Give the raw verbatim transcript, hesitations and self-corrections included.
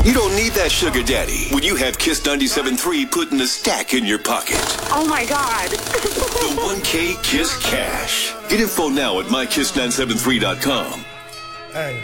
You don't need that sugar daddy when you have Kiss ninety-seven point three putting a stack in your pocket. Oh, my God. The one K Kiss Cash. Get info now at my kiss nine seven three dot com. Hey.